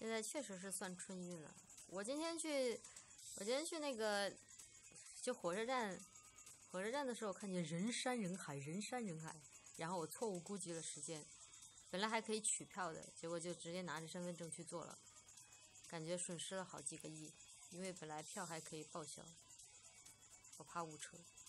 现在确实是算春运了。我今天去那个就火车站的时候，看见人山人海，然后我错误估计了时间，本来还可以取票的，结果就直接拿着身份证去做了，感觉损失了好几个亿，因为本来票还可以报销，我怕误车。